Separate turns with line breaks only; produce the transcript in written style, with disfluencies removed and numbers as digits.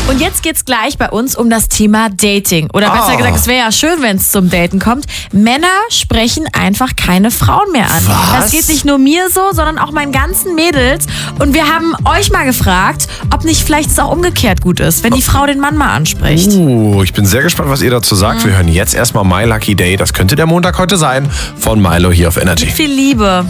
Und jetzt geht's gleich bei uns um das Thema Dating. Oder besser gesagt, es wäre ja schön, wenn es zum Daten kommt. Männer sprechen einfach keine Frauen mehr an.
Was?
Das geht nicht nur mir so, sondern auch meinen ganzen Mädels. Und wir haben euch mal gefragt, ob nicht vielleicht es auch umgekehrt gut ist, wenn die Frau den Mann mal anspricht.
Ich bin sehr gespannt, was ihr dazu sagt. Wir hören jetzt erstmal My Lucky Day. Das könnte der Montag heute sein. Von Milo hier auf Energy.
Viel Liebe.